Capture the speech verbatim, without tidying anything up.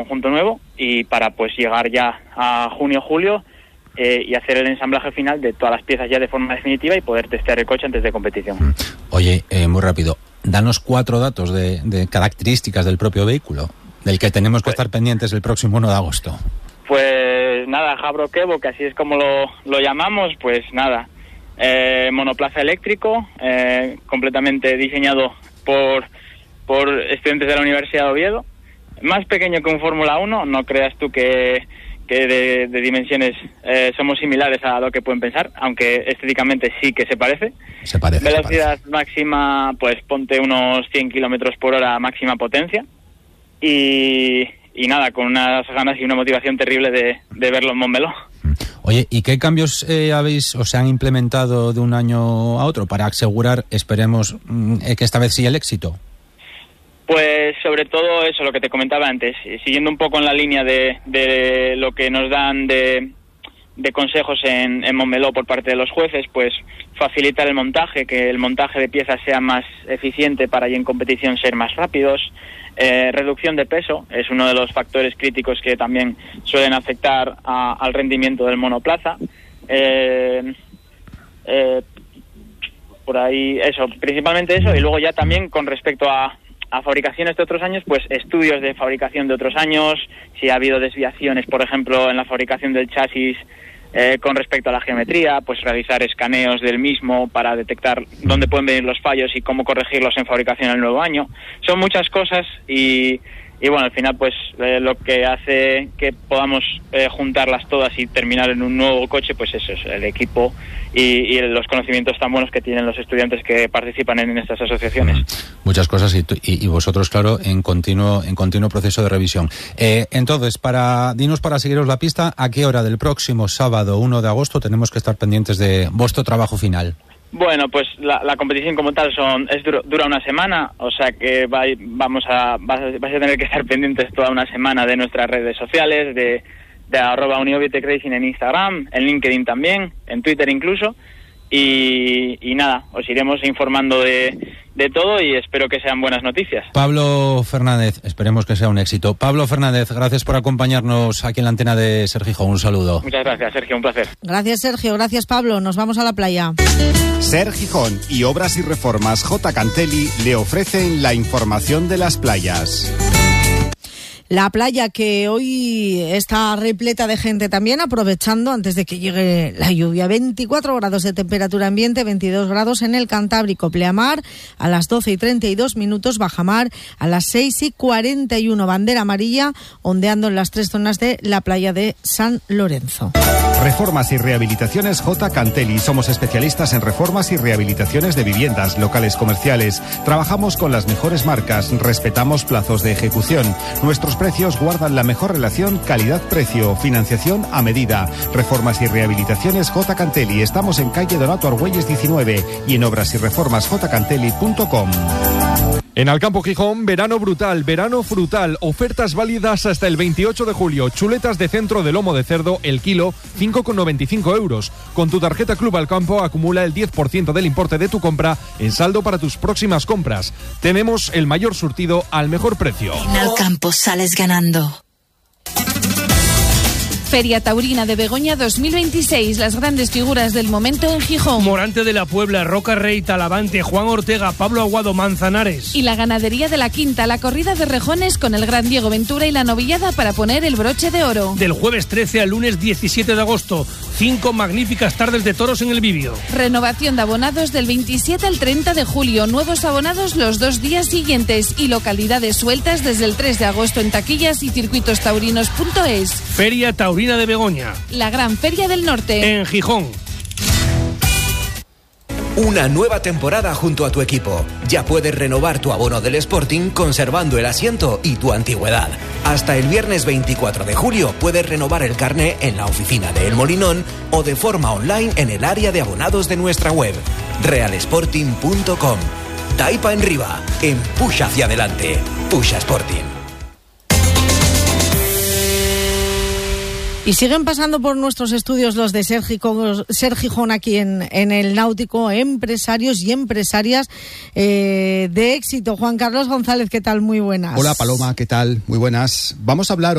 conjunto nuevo y para pues llegar ya a junio julio eh, y hacer el ensamblaje final de todas las piezas ya de forma definitiva y poder testear el coche antes de competición. Oye, eh, muy rápido, danos cuatro datos de, de características del propio vehículo, del que tenemos que pues, estar pendientes el próximo uno de agosto. Pues nada, Habrok Evo, que así es como lo, lo llamamos, pues nada, eh, monoplaza eléctrico, eh, completamente diseñado por, por estudiantes de la Universidad de Oviedo, más pequeño que un Fórmula uno, no creas tú que, que de, de dimensiones eh, somos similares a lo que pueden pensar, aunque estéticamente sí que se parece. Se parece. Velocidad se parece. máxima, pues ponte unos cien kilómetros por hora máxima potencia y, y nada, con unas ganas y una motivación terrible de, de verlo en Montmeló. Oye, ¿y qué cambios eh, habéis o se han implementado de un año a otro para asegurar, esperemos, eh, que esta vez sí el éxito? Pues sobre todo eso, lo que te comentaba antes, siguiendo un poco en la línea de, de lo que nos dan de, de consejos en, en Montmeló por parte de los jueces, pues facilitar el montaje, que el montaje de piezas sea más eficiente para y en competición ser más rápidos, eh, reducción de peso, es uno de los factores críticos que también suelen afectar a, al rendimiento del monoplaza, eh, eh, por ahí eso, principalmente eso, y luego ya también con respecto a a fabricaciones de otros años, pues estudios de fabricación de otros años, si ha habido desviaciones, por ejemplo, en la fabricación del chasis eh, con respecto a la geometría, pues realizar escaneos del mismo para detectar dónde pueden venir los fallos y cómo corregirlos en fabricación el nuevo año. Son muchas cosas y, y bueno, al final pues eh, lo que hace que podamos eh, juntarlas todas y terminar en un nuevo coche, pues eso es el equipo y, y los conocimientos tan buenos que tienen los estudiantes que participan en, en estas asociaciones. Muchas cosas y, y, y vosotros, claro, en continuo en continuo proceso de revisión. Eh, entonces, para dinos para seguiros la pista, ¿a qué hora del próximo sábado uno de agosto tenemos que estar pendientes de vuestro trabajo final? Bueno, pues la, la competición como tal son es duro, dura una semana, o sea que va, vamos a vas, vais a tener que estar pendientes toda una semana de nuestras redes sociales, de, de arroba Uniobitec Racing en Instagram, en LinkedIn también, en Twitter incluso, y, y nada, os iremos informando de, de todo y espero que sean buenas noticias. Pablo Fernández, esperemos que sea un éxito. Pablo Fernández, gracias por acompañarnos aquí en la antena de Ser Gijón, un saludo. Muchas gracias, Sergio, un placer. Gracias, Sergio, gracias, Pablo, nos vamos a la playa. Ser Gijón y Obras y Reformas J. Cantelli le ofrecen la información de las playas. La playa que hoy está repleta de gente también, aprovechando antes de que llegue la lluvia. veinticuatro grados de temperatura ambiente, veintidós grados en el Cantábrico. Pleamar a las doce y treinta y dos minutos, bajamar a las seis y cuarenta y uno. Bandera amarilla ondeando en las tres zonas de la playa de San Lorenzo. Reformas y rehabilitaciones J. Cantelli. Somos especialistas en reformas y rehabilitaciones de viviendas, locales comerciales. Trabajamos con las mejores marcas, respetamos plazos de ejecución. Nuestros precios guardan la mejor relación calidad-precio, financiación a medida. Reformas y rehabilitaciones J. Cantelli. Estamos en calle Donato Argüelles diecinueve y en obras y reformas j cantelli punto com. En Alcampo Gijón, verano brutal, verano frutal, ofertas válidas hasta el veintiocho de julio. Chuletas de centro de lomo de cerdo, el kilo, cinco con noventa y cinco euros. Con tu tarjeta Club Alcampo acumula el diez por ciento del importe de tu compra en saldo para tus próximas compras. Tenemos el mayor surtido al mejor precio. En Alcampo sales ganando. Feria Taurina de Begoña dos mil veintiséis, las grandes figuras del momento en Gijón. Morante de la Puebla, Roca Rey, Talavante, Juan Ortega, Pablo Aguado, Manzanares. Y la ganadería de la Quinta, la corrida de rejones con el gran Diego Ventura y la novillada para poner el broche de oro. Del jueves trece al lunes diecisiete de agosto, cinco magníficas tardes de toros en el Bibio. Renovación de abonados del veintisiete al treinta de julio, nuevos abonados los dos días siguientes y localidades sueltas desde el tres de agosto en taquillas y circuitos taurinos punto es. Feria Taurina de Begoña, la gran feria del norte, en Gijón. Una nueva temporada junto a tu equipo. Ya puedes renovar tu abono del Sporting conservando el asiento y tu antigüedad. Hasta el viernes veinticuatro de julio puedes renovar el carné en la oficina de El Molinón o de forma online en el área de abonados de nuestra web, real sporting punto com. Taipa en Riva, empuja hacia adelante. Pusha Sporting. Y siguen pasando por nuestros estudios los de Ser Gijón, Ser Gijón aquí en, en el Náutico, empresarios y empresarias eh, de éxito. Juan Carlos González, ¿qué tal? Muy buenas. Hola Paloma, ¿qué tal? Muy buenas. Vamos a hablar